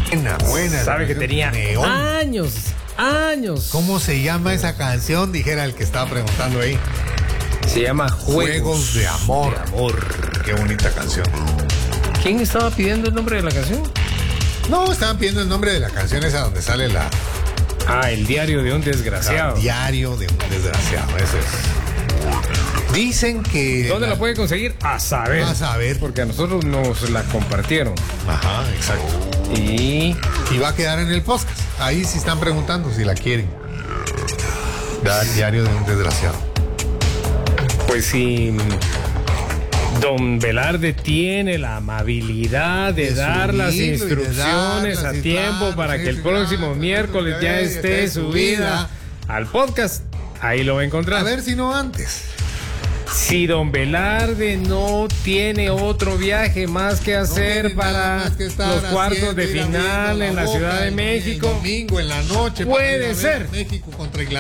Buena. Sabe que tenía Neón. años. ¿Cómo se llama esa canción? Dijera el que estaba preguntando ahí. Se llama Juegos de Amor. Qué bonita canción. ¿Quién estaba pidiendo el nombre de la canción? No, estaban pidiendo el nombre de la canción esa donde sale la... El diario de un desgraciado. Diario de un desgraciado, ese es. Dicen que... ¿Dónde la puede conseguir? A saber. A saber. Porque a nosotros nos la compartieron. Ajá, exacto. Y va a quedar en el podcast. Ahí sí están preguntando si la quieren. Diario de un desgraciado. pues si don Velarde tiene la amabilidad de dar las instrucciones a tiempo para que el próximo miércoles ya esté subida al podcast, ahí lo va a encontrar. A ver si no antes. Si don Velarde no tiene otro viaje más que hacer para los cuartos de final en la Ciudad de México, domingo en la noche puede ser México contra Inglaterra.